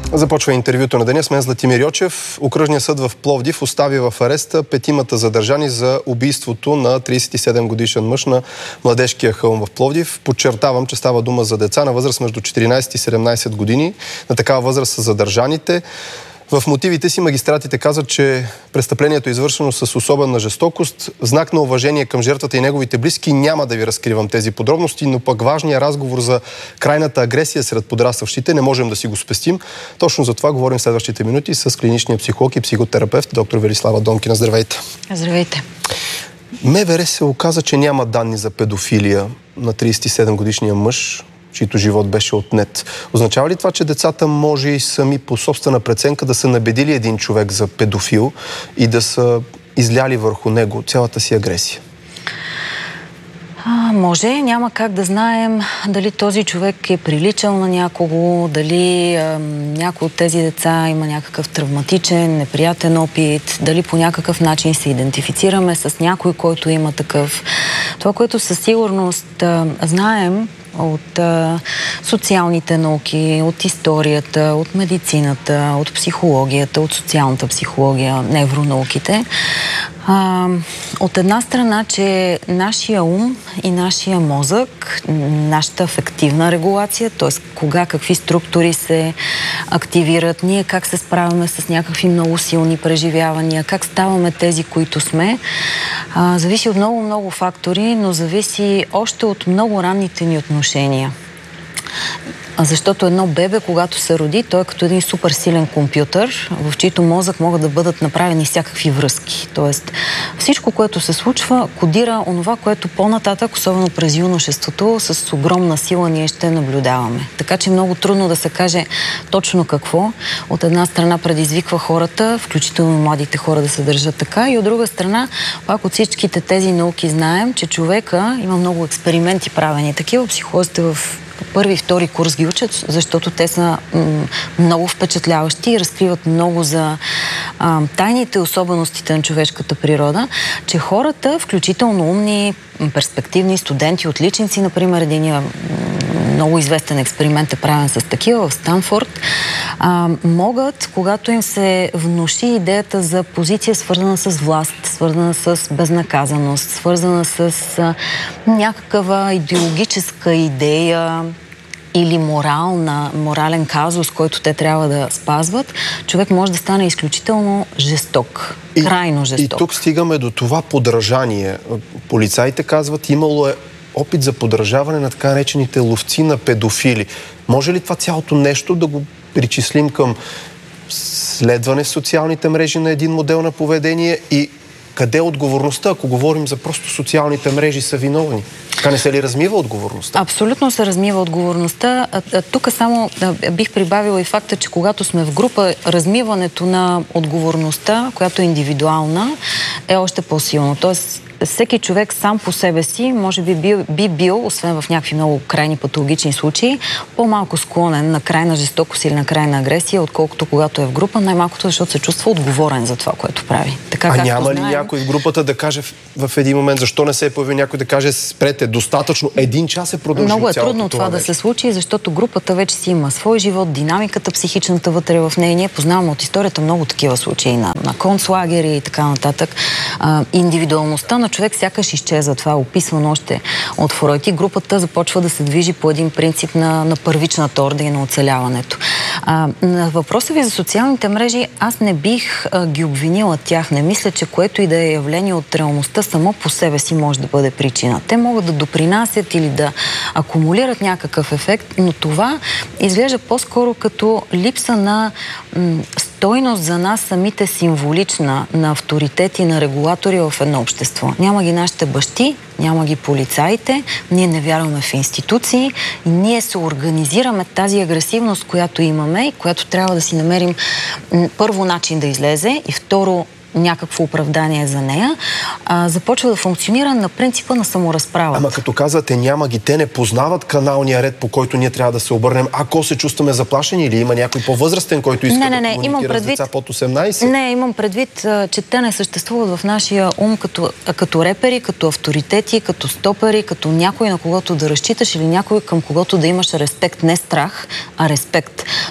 Започва интервюто на деня с мен Златимир Йочев. Окръжният съд в Пловдив остави в ареста 5 задържани за убийството на 37-годишен мъж на Младежкия хълм в Пловдив. Подчертавам, че става дума за деца на възраст между 14 и 17 години. На такава възраст са задържаните. В мотивите си магистратите казват, че престъплението е извършено с особена жестокост. В знак на уважение към жертвата и неговите близки няма да ви разкривам тези подробности, но пък важният разговор за крайната агресия сред подрастващите не можем да си го спестим. Точно за това говорим в следващите минути с клиничния психолог и психотерапевт доктор Велислава Домкина. Здравейте! Здравейте! МВР се оказа, че няма данни за педофилия на 37-годишния мъж, чийто живот беше отнет. Означава ли това, че децата може и сами по собствена преценка да са набедили един човек за педофил и да са изляли върху него цялата си агресия? Може. Няма как да знаем дали този човек е приличал на някого, дали някой от тези деца има някакъв травматичен, неприятен опит, дали по някакъв начин се идентифицираме с някой, който има такъв. Това, което със сигурност знаем от социалните науки, от историята, от медицината, от психологията, от социалната психология, невронауките. От една страна, че нашия ум и нашия мозък, нашата афективна регулация, т.е. кога какви структури се активират, ние как се справяме с някакви много силни преживявания, как ставаме тези, които сме, зависи от много фактори, но зависи още от много ранните ни отношения. Защото едно бебе, когато се роди, той е като един супер силен компютър, в чийто мозък могат да бъдат направени всякакви връзки. Тоест, всичко, което се случва, кодира онова, което по-нататък, особено през юношеството, с огромна сила ние ще наблюдаваме. Така че много трудно да се каже точно какво. От една страна предизвиква хората, включително младите хора, да се държат така, и от друга страна, пак от всичките тези науки знаем, че човека има много експерименти правени. Такива психолозите в първи и втори курс ги учат, защото те са много впечатляващи и разкриват много за тайните особеностите на човешката природа, че хората, включително умни, перспективни студенти, отличници, например, един много известен експеримент е правен с такива в Станфорд, могат, когато им се внуши идеята за позиция, свързана с власт, свързана с безнаказаност, свързана с някаква идеологическа идея или морален казус, който те трябва да спазват, човек може да стане изключително жесток. Крайно жесток. И тук стигаме до това подражание. Полицаите казват, имало е опит за подражаване на така наречените ловци на педофили. Може ли това цялото нещо да го причислим към следване в социалните мрежи на един модел на поведение и къде е отговорността, ако говорим за просто социалните мрежи са виновни? Така не се ли размива отговорността? Абсолютно се размива отговорността. Тук само бих прибавила и факта, че когато сме в група, размиването на отговорността, която е индивидуална, е още по-силно. Тоест, всеки човек сам по себе си може би бил, освен в някакви много крайни патологични случаи, по-малко склонен на крайна жестокост или на крайна агресия, отколкото когато е в група, най-малкото защото се чувства отговорен за това, което прави. Така, няма ли някой в групата да каже в един момент, защо не се е появил някой да каже, спрете, достатъчно, един час е продължил много цялото трудно това да се случи, защото групата вече си има свой живот, динамиката психичната вътре в нея. Ние познаваме от историята много такива случаи на концлагери и така нататък. Индивидуалността на човек сякаш изчезва. Това е описвано още от Фройд и групата започва да се движи по един принцип на първичната орда и на оцеляването. На въпроса ви за социалните мрежи, аз не бих ги обвинила тях. Не мисля, че което и да е явление от реалността само по себе си може да бъде причина. Те могат да допринасят или да акумулират някакъв ефект, но това изглежда по-скоро като липса на стойност за нас самите символична, на авторитети, на регулатори в едно общество. Няма ги нашите бащи, няма ги полицаите, ние не вярваме в институции и ние се организираме тази агресивност, която имаме и която трябва да си намерим първо начин да излезе и второ някакво оправдание за нея, започва да функционира на принципа на саморазправа. Ама като казвате няма ги, те не познават каналния ред, по който ние трябва да се обърнем, ако се чувстваме заплашени или има някой по-възрастен, който иска да комуникира с деца под 18? Не, имам предвид, че те не съществуват в нашия ум като репери, като авторитети, като стопери, като някой на когото да разчиташ или някой към когото да имаш респект, не страх, а респект.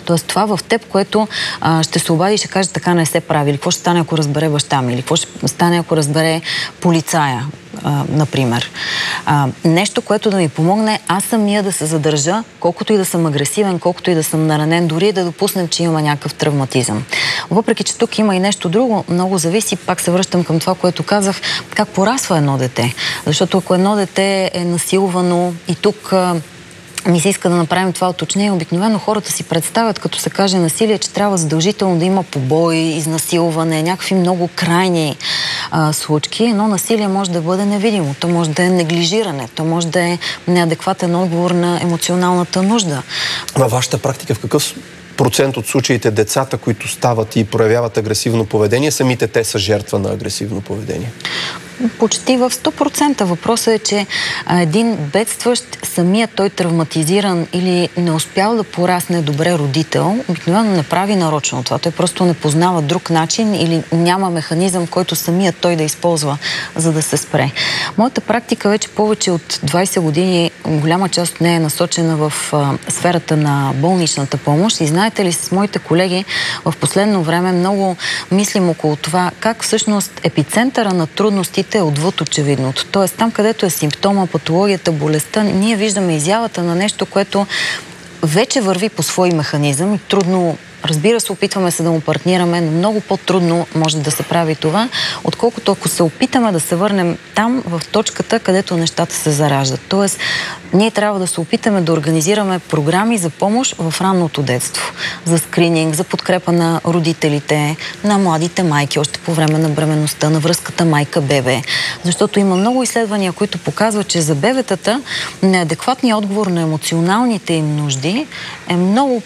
Тоест това в теб, което ще се обади и ще каже така не се прави. Или какво ще стане, ако разбере баща ми? Или какво ще стане, ако разбере полицая, например. Нещо, което да ми помогне аз самия да се задържа, колкото и да съм агресивен, колкото и да съм наранен, дори да допуснем, че има някакъв травматизъм. Въпреки че тук има и нещо друго, много зависи, пак се връщам към това, което казах, как порасва едно дете. Защото ако едно дете е насилвано и тук ми се иска да направим това уточнение. Обикновено хората си представят, като се каже насилие, че трябва задължително да има побой, изнасилване, някакви много крайни случки. Едно насилие може да бъде невидимо, то може да е неглижиране, то може да е неадекватен отговор на емоционалната нужда. Във вашата практика в какъв процент от случаите децата, които стават и проявяват агресивно поведение, самите те са жертва на агресивно поведение? Почти в 100%. Въпросът е, че един бедстващ, самият той травматизиран или не успял да порасне добре родител, обикновено не прави нарочно това. Той просто не познава друг начин или няма механизъм, който самият той да използва, за да се спре. Моята практика вече повече от 20 години, голяма част от нея е насочена в сферата на болничната помощ. И знаете ли, с моите колеги в последно време много мислим около това, как всъщност епицентъра на трудностите е отвъд очевидното. Тоест там, където е симптома, патологията, болестта, ние виждаме изявата на нещо, което вече върви по свой механизъм и трудно, разбира се, опитваме се да му партнираме, но много по-трудно може да се прави това, отколкото ако се опитаме да се върнем там, в точката, където нещата се зараждат. Тоест, ние трябва да се опитаме да организираме програми за помощ в ранното детство. За скрининг, за подкрепа на родителите, на младите майки, още по време на бременността, на връзката майка-бебе. Защото има много изследвания, които показват, че за бебетата неадекватният отговор на емоционалните им нужди е много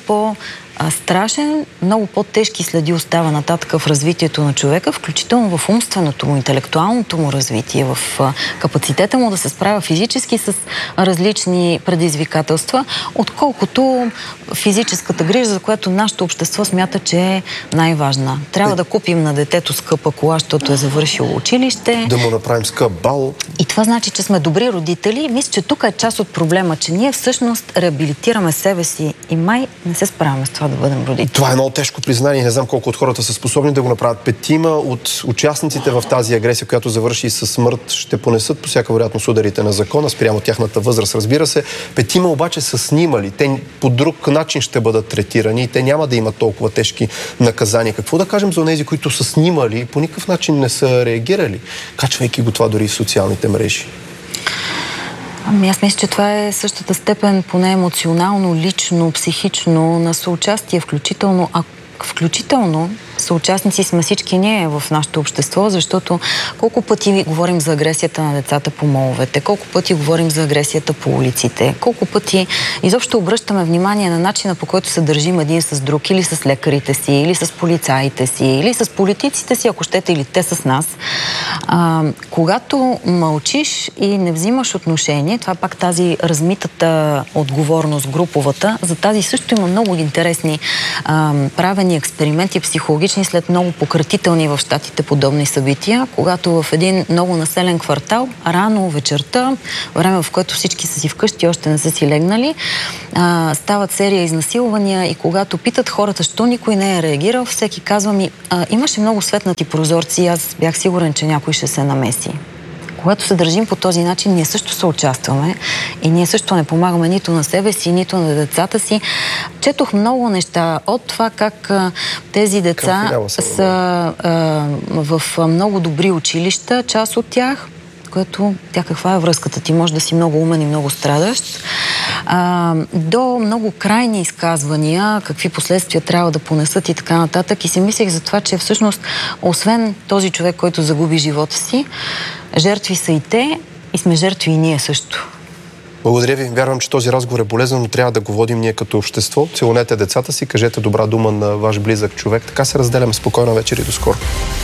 страшен, много по-тежки следи остава нататък в развитието на човека, включително в умственото му, интелектуалното му развитие, в капацитета му да се справя физически с различни предизвикателства, отколкото физическата грижа, за която нашето общество смята, че е най-важна. Трябва да купим на детето скъпа кола, защото е завършило училище. Да му направим скъп бал. И това значи, че сме добри родители. Мисля, че тук е част от проблема, че ние всъщност реабилитираме себе си и май не се справяме с това да бъдем родители. Това е много тежко признание. Не знам колко от хората са способни да го направят. 5 от участниците в тази агресия, която завърши със смърт, ще понесат по всяка вероятност ударите на закона, спрямо тяхната възраст, разбира се. 5 обаче са снимали. Те по друг начин ще бъдат третирани и те няма да имат толкова тежки наказания. Какво да кажем за тези, които са снимали и по никакъв начин не са реагирали, качвайки го това дори в социалните мрежи? Аз мисля, че това е същата степен, поне емоционално, лично, психично, на съучастие, включително съучастници сме всички ние в нашето общество, защото колко пъти говорим за агресията на децата по моловете, колко пъти говорим за агресията по улиците, колко пъти изобщо обръщаме внимание на начина, по който се държим един с друг, или с лекарите си, или с полицаите си, или с политиците си, ако щете, или те с нас. Когато мълчиш и не взимаш отношение, това пак тази размитата отговорност, груповата, за тази също има много интересни правени експерименти психологични след много пократителни в щатите подобни събития, когато в един много населен квартал, рано вечерта, време в което всички са си вкъщи, още не са си легнали, стават серия изнасилвания и когато питат хората, що никой не е реагирал, всеки казва ми, имаше много светнати прозорци и аз бях сигурен, че някой ще се намеси. Когато се държим по този начин, ние също съучастваме и ние също не помагаме нито на себе си, нито на децата си. Четох много неща от това как тези деца са в много добри училища, част от тях, което каква е връзката? Ти може да си много умен и много страдащ, до много крайни изказвания, какви последствия трябва да понесат и така нататък. И си мислех за това, че всъщност, освен този човек, който загуби живота си, жертви са и те, и сме жертви и ние също. Благодаря ви. Вярвам, че този разговор е полезен, но трябва да го водим ние като общество. Целунете децата си, кажете добра дума на ваш близък човек. Така се разделяме. Спокойна вечер и до скоро.